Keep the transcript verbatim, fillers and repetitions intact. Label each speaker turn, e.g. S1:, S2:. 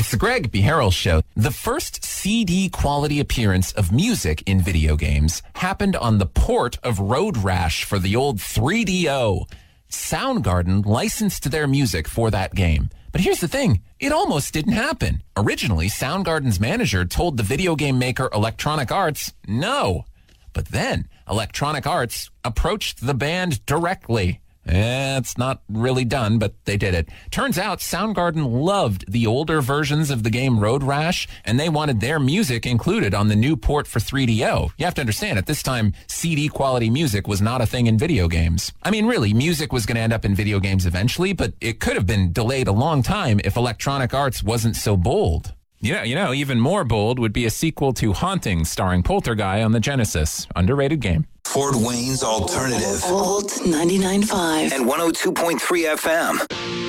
S1: It's the Greg B. Harrell Show. The first C D quality appearance of music in video games happened on the port of Road Rash for the old three D O. Soundgarden licensed their music for that game. But here's the thing, it almost didn't happen. Originally, Soundgarden's manager told the video game maker Electronic Arts no. But then Electronic Arts approached the band directly. Eh, it's not really done, but they did it. Turns out Soundgarden loved the older versions of the game Road Rash, and they wanted their music included on the new port for three D O. You have to understand, at this time, C D quality music was not a thing in video games. I mean, really, music was going to end up in video games eventually, but it could have been delayed a long time if Electronic Arts wasn't so bold. Yeah, you know, even more bold would be a sequel to Haunting, starring Poltergeist on the Genesis. Underrated game.
S2: Fort Wayne's Alternative.
S3: Old ninety-nine point five.
S2: And one oh two point three F M.